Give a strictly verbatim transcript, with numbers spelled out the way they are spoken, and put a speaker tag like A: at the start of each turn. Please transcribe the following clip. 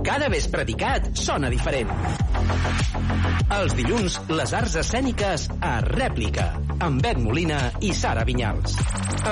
A: Cada vespre d'ICAT sona diferent. Els dilluns, les arts escèniques a Rèplica, amb Bet Molina i Sara Vinyals.